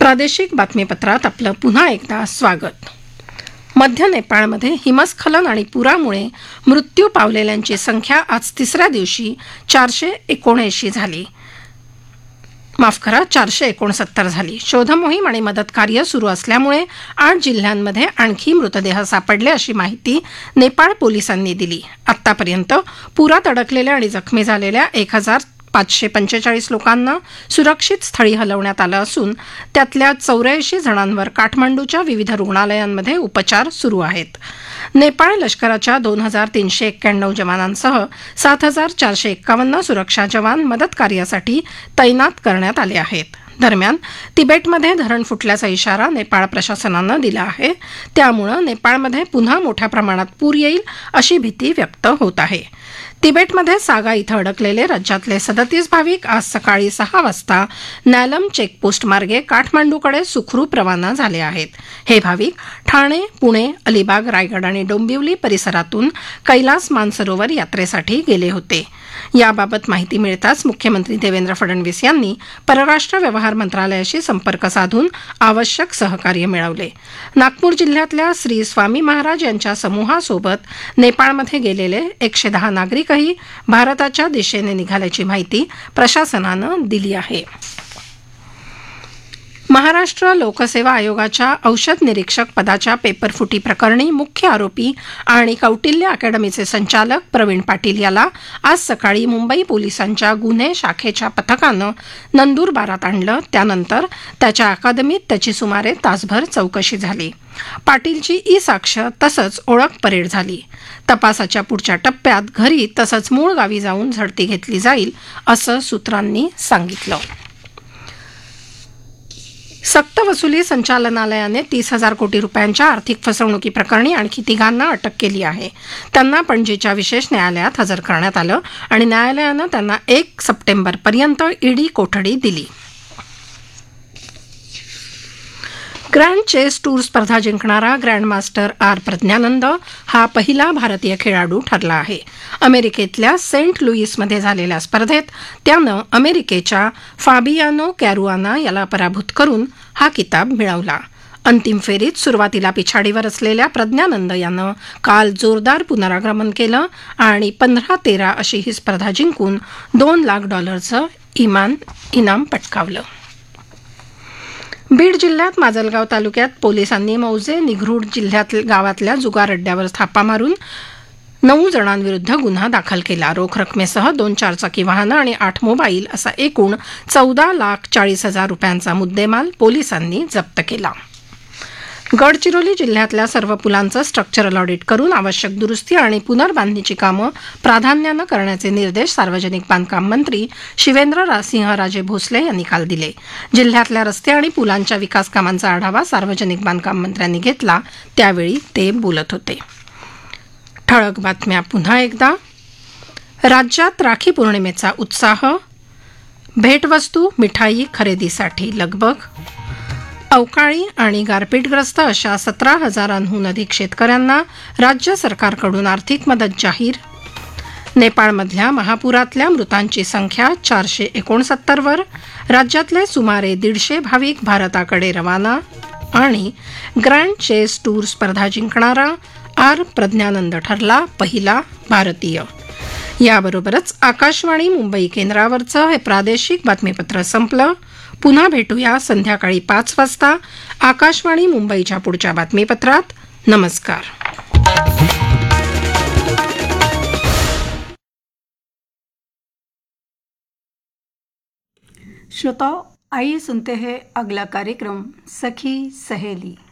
प्रादेशिक बातमीपत्रात आपलं पुन्हा एकदा स्वागत. मध्य नेपाळमध्ये हिमस्खलन आणि पुरामुळे मृत्यू पावलेल्यांची संख्या आज तिसऱ्या दिवशी 469 झाली. 469 झाली. शोधमोहीम आणि मदत कार्य सुरू असल्यामुळे 8 जिल्ह्यांमध्ये आणखी मृतदेह सापडले अशी माहिती नेपाळ पोलिसांनी दिली. आतापर्यंत पुरात अडकलेल्या आणि जखमी झालेल्या 1545 लोकांना सुरक्षित स्थळी हलवण्यात आलं असून त्यातल्या 84 जणांवर काठमांडूच्या विविध रुग्णालयांमध्ये उपचार सुरू आहेत. नेपाळ लष्कराच्या 2391 जवानांसह 7451 सुरक्षा जवान मदत कार्यासाठी तैनात करण्यात आले आहेत. दरम्यान तिबेटमध्ये धरण फुटल्याचा इशारा नेपाळ प्रशासनानं दिला आहे. त्यामुळे नेपाळमध्ये पुन्हा मोठ्या प्रमाणात पूर येईल अशी भीती व्यक्त होत आहे. तिबेटमध्ये सागा इथं अडकलेले राज्यातले 37 भाविक आज सकाळी 6 वाजता नॅलम चेकपोस्ट मार्गे काठमांडूकडे सुखरूप रवाना झाले आहेत. हे भाविक ठाणे, पुणे, अलिबाग, रायगड आणि डोंबिवली परिसरातून कैलास मानसरोवर यात्रेसाठी गेले होते. याबाबत माहिती मिळताच मुख्यमंत्री देवेंद्र फडणवीस यांनी परराष्ट्र व्यवहार मंत्रालयाशी संपर्क साधून आवश्यक सहकार्य मिळवले. नागपूर जिल्ह्यातल्या श्री स्वामी महाराज यांच्या समूहासोबत नेपाळमध्ये गेलेले 110 नागरिकही भारताच्या दिशेने निघाल्याची माहिती प्रशासनानं दिली आहे. महाराष्ट्र लोकसेवा आयोगाच्या औषध निरीक्षक पदाच्या पेपरफुटी प्रकरणी मुख्य आरोपी आणि कौटिल्य अकॅडमीचे संचालक प्रवीण पाटील याला आज सकाळी मुंबई पोलिसांच्या गुन्हे शाखेच्या पथकानं नंदुरबारात आणलं. त्यानंतर त्याच्या अकादमीत त्याची सुमारे तासभर चौकशी झाली. पाटीलची ई साक्ष तसंच ओळख परेड झाली. तपासाच्या पुढच्या टप्प्यात घरी तसंच मूळ गावी जाऊन झडती घेतली जाईल असं सूत्रांनी सांगितलं. सक्तवसुली संचालनालयाने 30,000 कोटी रुपयांच्या आर्थिक फसवणुकीप्रकरणी आणखी 3 अटक केली आहे. त्यांना पणजीच्या विशेष न्यायालयात हजर करण्यात आलं आणि न्यायालयानं त्यांना 1 सप्टेंबरपर्यंत ईडी कोठडी दिली. ग्रँड चेस टूर स्पर्धा जिंकणारा ग्रँडमास्टर आर प्रज्ञानंद हा पहिला भारतीय खेळाडू ठरला आहे. अमेरिकेतल्या सेंट लुईसमध्ये झालेल्या स्पर्धेत त्यानं अमेरिकेच्या फाबियानो कॅरुआना याला पराभूत करून हा किताब मिळवला. अंतिम फेरीत सुरुवातीला पिछाडीवर असलेल्या प्रज्ञानंद यानं काल जोरदार पुनरागमन केलं आणि 15-13 अशी ही स्पर्धा जिंकून $2 लाख इनाम पटकावलं. बीड जिल्ह्यात माजलगाव तालुक्यात पोलिसांनी मौजे निघरूड जिल्ह्यात गावातल्या जुगार अड्ड्यावर थापा मारून 9 जणांविरुद्ध गुन्हा दाखल केला. रोख रकमेसह 2 चारचाकी वाहनं आणि 8 मोबाईल असा एकूण $14,40,000 रुपयांचा मुद्देमाल पोलिसांनी जप्त केला. गडचिरोली जिल्ह्यातल्या सर्व पुलांचं स्ट्रक्चरल ऑडिट करून आवश्यक दुरुस्ती आणि पुनर्बांधणीची कामं प्राधान्यानं करण्याचे निर्देश सार्वजनिक बांधकाम मंत्री शिवेंद्रसिंहराजे भोसले यांनी काल दिले. जिल्ह्यातल्या रस्ते आणि पुलांच्या विकास कामांचा आढावा सार्वजनिक बांधकाम मंत्र्यांनी घेतला. त्यावेळी ते बोलत होते. ठळक बातम्या पुन्हा एकदा. राज्यात राखी पौर्णिमेचा उत्साह. भेटवस्तू मिठाई खरेदीसाठी लगबग. अवकाळी आणि गारपीटग्रस्त अशा 17,000हून अधिक शेतकऱ्यांना राज्य सरकारकडून आर्थिक मदत जाहीर. नेपाळमधल्या महापुरातल्या मृतांची संख्या 469 वर. राज्यातले सुमारे 150 भाविक भारताकडे रवाना. आणि ग्रँड चेस टूर स्पर्धा जिंकणारा आर प्रज्ञानंद ठरला पहिला भारतीय. याबरोबरच आकाशवाणी मुंबई केंद्रावरचं हे प्रादेशिक बातमीपत्र संपलं. पुन्हा भेटूया संध्याकाळी 5 वाजता आकाशवाणी मुंबईच्या पुढच्या बातमीपत्रात. नमस्कार. श्रोताओ, आइए सुनते हैं अगला कार्यक्रम सखी सहेली.